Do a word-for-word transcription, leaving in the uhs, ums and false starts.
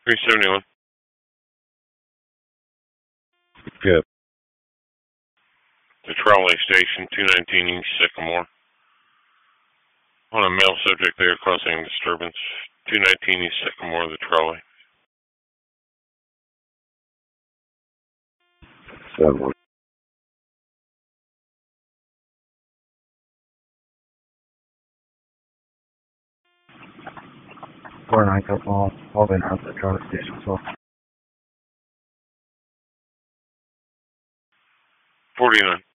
three seventy-one. Good. The trolley station, two nineteen East Sycamore. On a male subject there causing disturbance. two nineteen East Sycamore, the trolley. Seven. Four nine couple, all been out the trolley station as well. forty-nine.